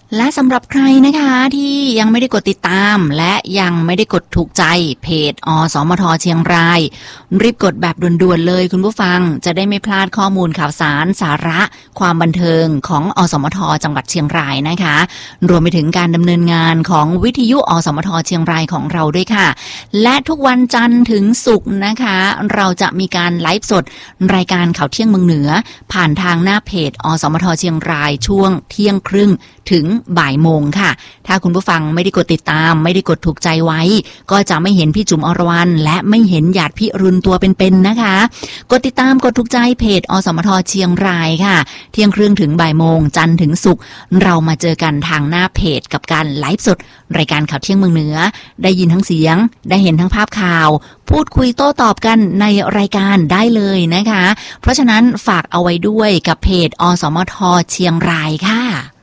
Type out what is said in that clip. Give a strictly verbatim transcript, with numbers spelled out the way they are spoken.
และสำหรับใครนะคะที่ยังไม่ได้กดติดตามและยังไม่ได้กดถูกใจเพจอสมทเชียงรายรีบกดแบบด่วนๆเลยคุณผู้ฟังจะได้ไม่พลาดข้อมูลข่าวสารสาระความบันเทิงของอสมทจังหวัดเชียงรายนะคะรวมไปถึงการดำเนินงานของวิทยุอสมทเชียงรายของเราด้วยค่ะและทุกวันจันทร์ถึงศุกร์นะคะเราจะมีการไลฟ์สดรายการข่าวเที่ยงเมืองเหนือผ่านทางหน้าเพจอสมทเชียงรายช่วงเที่ยงครึ่งถึงบ่ายโมงค่ะถ้าคุณผู้ฟังไม่ได้กดติดตามไม่ได้กดถูกใจไว้ก็จะไม่เห็นพี่จุ๋มอรวรรณและไม่เห็นหยาดพี่รุนตัวเป็นๆนะคะกดติดตามกดถูกใจเพจอสมทเชียงรายค่ะเที่ยงครึ่งถึงบ่ายโมงจันทร์ถึงศุกร์เรามาเจอกันทางหน้าเพจกับการไลฟ์สดรายการข่าวเที่ยงเมืองเหนือได้ยินทั้งเสียงได้เห็นทั้งภาพข่าวพูดคุยโต้ตอบกันในรายการได้เลยนะคะเพราะฉะนั้นฝากเอาไว้ด้วยกับเพจอสมทเชียงรายค่ะ